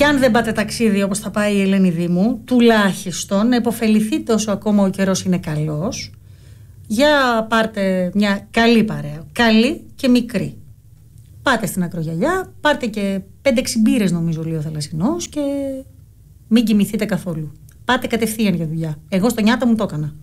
Και αν δεν πάτε ταξίδι όπως θα πάει η Ελένη Δήμου, τουλάχιστον να υποφεληθείτε όσο ακόμα ο καιρός είναι καλός. Για πάρτε μια καλή παρέα, καλή και μικρή. Πάτε στην Ακρογιαλιά, πάρτε και 5-6 μπύρες νομίζω λέει ο Θαλασσινός και μην κοιμηθείτε καθόλου. Πάτε κατευθείαν για δουλειά. Εγώ στο Νιάτα μου το έκανα.